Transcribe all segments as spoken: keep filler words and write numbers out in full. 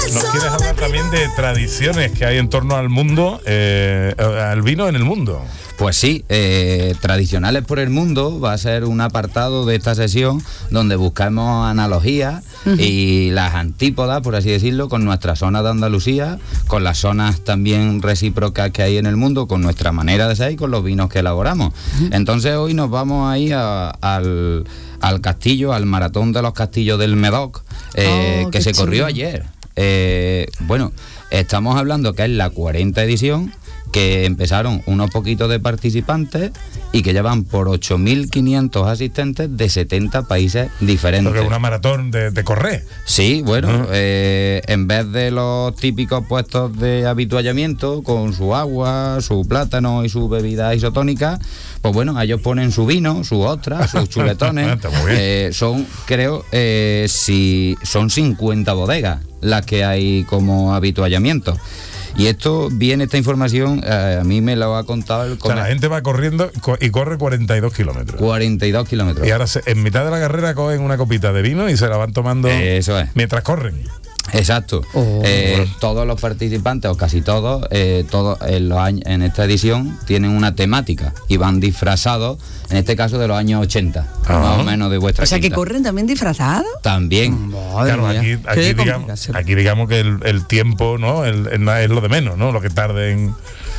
Nos quieres hablar también de tradiciones que hay en torno al mundo, eh, al vino en el mundo. Pues sí, eh, Tradicionales por el Mundo va a ser un apartado de esta sesión donde buscamos analogías uh-huh. y las antípodas, por así decirlo, con nuestra zona de Andalucía, con las zonas también recíprocas que hay en el mundo, con nuestra manera de ser y con los vinos que elaboramos. Uh-huh. Entonces hoy nos vamos ahí a, al, al castillo, al maratón de los castillos del Medoc, eh, oh, que se chulo. corrió ayer. Eh, bueno, estamos hablando que es la cuarenta edición, que empezaron unos poquitos de participantes y que llevan por ocho mil quinientos asistentes de setenta países diferentes. Porque es una maratón de, de correr. Sí, bueno, uh-huh. eh, en vez de los típicos puestos de habituallamiento con su agua, su plátano y su bebida isotónica, pues bueno, ellos ponen su vino, sus ostras, sus chuletones. eh, son, creo, eh, si son cincuenta bodegas las que hay como habituallamiento. Y esto viene, esta información, eh, a mí me lo ha contado el... O sea, la gente va corriendo y corre cuarenta y dos kilómetros. cuarenta y dos kilómetros. Y ahora se, en mitad de la carrera cogen una copita de vino y se la van tomando Eso es. mientras corren. Exacto. Oh. Eh, todos los participantes, o casi todos, eh, todos en, los años, en esta edición tienen una temática y van disfrazados, en este caso de los años ochenta, ah. más o menos de vuestra O sea, quinta. ¿Que corren también disfrazados? También. Madre claro, aquí, aquí, digamos, aquí digamos que el, el tiempo, ¿no? El, el, es lo de menos, ¿no? Lo que tarde en...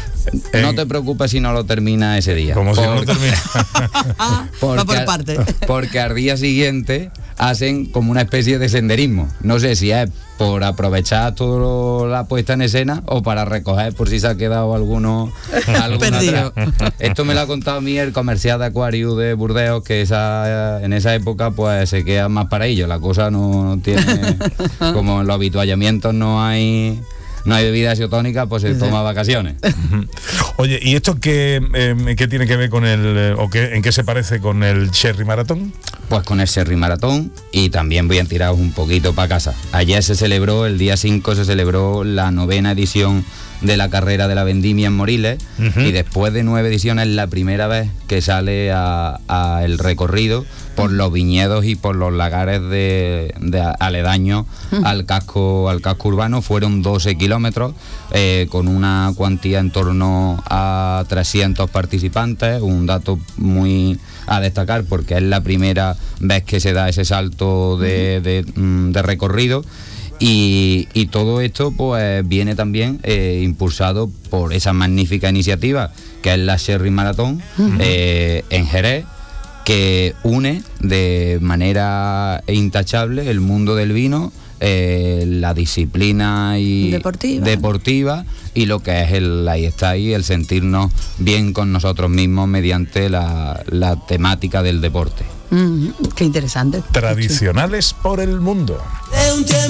En, no te preocupes si no lo termina ese día. Como porque, si no lo termina. porque, Va por parte. Porque al día siguiente hacen como una especie de senderismo. No sé si es por aprovechar toda la puesta en escena o para recoger por si se ha quedado alguno, alguno atrás. Esto me lo ha contado a mí el comercial de Aquarius de Burdeos, que esa, en esa época pues se queda más para ellos. La cosa no tiene, como en los habituallamientos no hay... no hay bebida isotónica, pues se toma vacaciones. Oye, ¿y esto qué, eh, qué tiene que ver con el, o qué, en qué se parece con el Sherry Maratón? Pues con el Sherry Maratón, y también voy a tiraros un poquito para casa. Ayer se celebró, el día cinco se celebró la novena edición de la carrera de la vendimia en Moriles, uh-huh. y después de nueve ediciones es la primera vez que sale a, a el recorrido por los viñedos y por los lagares de, de aledaños uh-huh. al casco al casco urbano. Fueron doce kilómetros, eh, con una cuantía en torno a trescientos participantes, un dato muy a destacar porque es la primera vez que se da ese salto de, uh-huh. de, de, de recorrido. Y, y todo esto pues viene también eh, impulsado por esa magnífica iniciativa que es la Sherry Maratón uh-huh. eh, en Jerez, que une de manera intachable el mundo del vino, eh, la disciplina y deportiva. deportiva y lo que es el ahí está ahí el sentirnos bien con nosotros mismos mediante la, la temática del deporte. Mm, qué interesante. Tradicionales por el mundo.